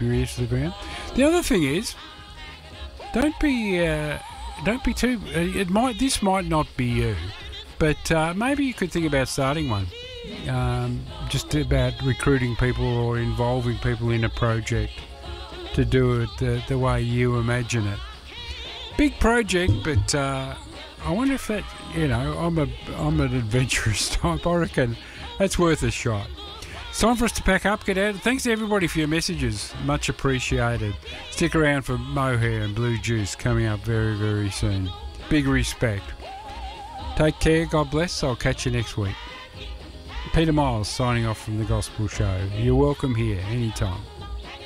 your ears to the ground. The other thing is, don't be too. This might not be you, but maybe you could think about starting one. Just about recruiting people or involving people in a project to do it the way you imagine it. Big project, but I wonder if that, I'm an adventurous type. I reckon that's worth a shot. It's time for us to pack up, get out. Thanks to everybody for your messages. Much appreciated. Stick around for Mohair and Blue Juice coming up very, very soon. Big respect. Take care. God bless. I'll catch you next week. Peter Miles signing off from The Gospel Show. You're welcome here anytime.